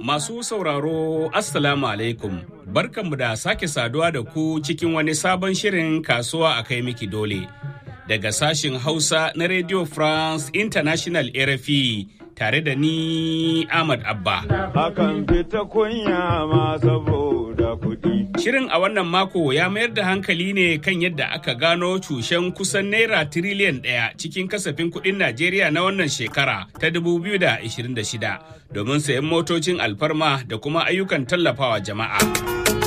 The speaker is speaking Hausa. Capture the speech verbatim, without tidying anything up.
Masu sauraro Assalamu alaikum, barkanmu da sake saduwa da ku cikin wani sabon shirin kasuwa a kai miki dole. Daga sashin Hausa na Radio France International R F I tare da ni Ahmad Abba. Akan fita kunya ma saboda kuɗi. Shirin a wannan mako ya mayar da hankali ne kan yadda aka gano cushen kusan naira tiriliyan ɗaya cikin kasafin kuɗin Najeriya na wannan shekara ta dubu biyu da ashirin da shida domin sayan motocin alfarma da kuma ayyukan tallafawa jama'a.